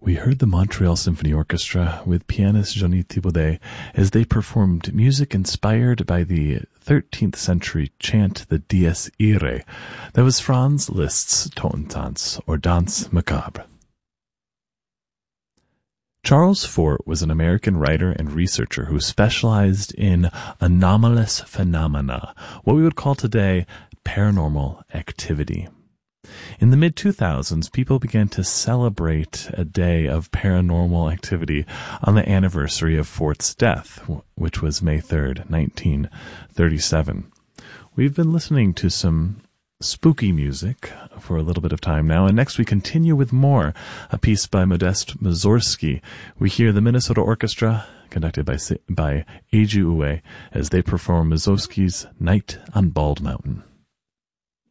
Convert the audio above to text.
We heard the Montreal Symphony Orchestra with pianist Johnny Thibaudet as they performed music inspired by the 13th century chant, the Dies Irae. That was Franz Liszt's Totentanz, or Danse Macabre. Charles Fort was an American writer and researcher who specialized in anomalous phenomena, what we would call today paranormal activity. In the mid-2000s, people began to celebrate a day of paranormal activity on the anniversary of Fort's death, which was May 3rd, 1937. We've been listening to some spooky music for a little bit of time now, and next we continue with more, a piece by Modest Mussorgsky. We hear the Minnesota Orchestra, conducted by Eiji Ue, as they perform Mussorgsky's Night on Bald Mountain.